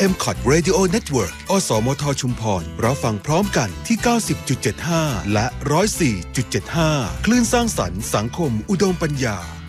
MCOT Radio Network อสมทชุมพรรับฟังพร้อมกันที่ 90.75 และ 104.75 คลื่นสร้างสรรค์สังคมอุดมปัญญา